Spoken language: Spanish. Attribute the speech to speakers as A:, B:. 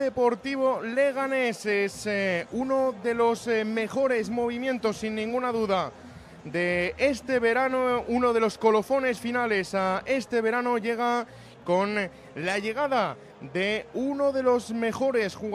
A: Deportivo Leganés es uno de los mejores movimientos, sin ninguna duda, de este verano. Uno de los colofones finales a este verano llega con la llegada de uno de los mejores jugadores